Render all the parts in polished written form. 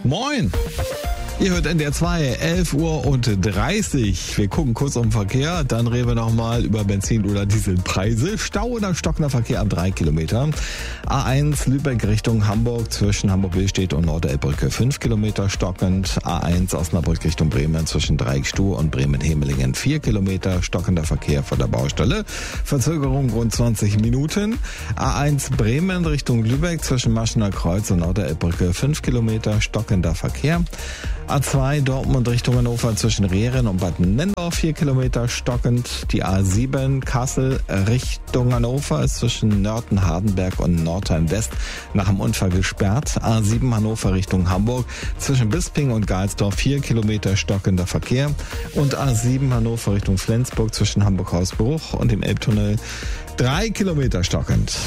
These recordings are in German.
Moin! Ihr hört NDR 2, 11:30 Uhr. Wir gucken kurz um den Verkehr, dann reden wir nochmal über Benzin- oder Dieselpreise. Stau oder stockender Verkehr ab 3 Kilometer. A1 Lübeck Richtung Hamburg zwischen Hamburg-Billstedt und Nordelbbrücke 5 Kilometer stockend. A1 Osnabrück Richtung Bremen zwischen Dreieckstuhl und Bremen-Hemelingen 4 Kilometer stockender Verkehr vor der Baustelle. Verzögerung rund 20 Minuten. A1 Bremen Richtung Lübeck zwischen Maschener Kreuz und Nordelbbrücke 5 Kilometer stockender Verkehr. A2 Dortmund Richtung Hannover zwischen Rehren und Bad Nennendorf 4 Kilometer stockend. Die A7 Kassel Richtung Hannover ist zwischen Nörten, Hardenberg und Nordheim West nach dem Unfall gesperrt. A7 Hannover Richtung Hamburg zwischen Bisping und Galsdorf 4 Kilometer stockender Verkehr. Und A7 Hannover Richtung Flensburg zwischen Hamburg-Hausbruch und dem Elbtunnel 3 Kilometer stockend.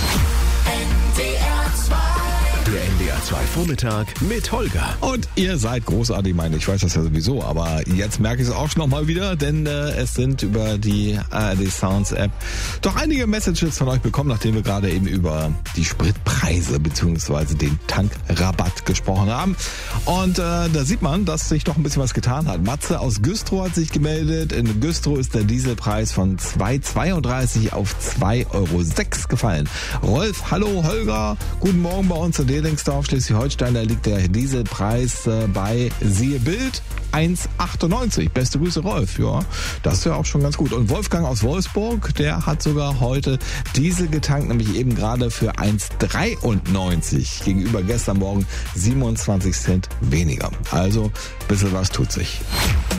Der NDR 2 Vormittag mit Holger. Und ihr seid großartig, meine ich weiß das ja sowieso, aber jetzt merke ich es auch schon nochmal wieder, denn es sind über die ARD Sounds App doch einige Messages von euch bekommen, nachdem wir gerade eben über die Spritpreise bzw. den Tankrabatt gesprochen haben. Und da sieht man, dass sich doch ein bisschen was getan hat. Matze aus Güstrow hat sich gemeldet. In Güstrow ist der Dieselpreis von 2,32 auf 2,06 € gefallen. Rolf, hallo Holger, guten Morgen bei uns in Delingsdorf, Schleswig-Holstein, da liegt der Dieselpreis bei, siehe Bild, 1,98. Beste Grüße, Rolf. Ja, das ist ja auch schon ganz gut. Und Wolfgang aus Wolfsburg, der hat sogar heute Diesel getankt, nämlich eben gerade für 1,93 gegenüber gestern Morgen 27 Cent weniger. Also, ein bisschen was tut sich.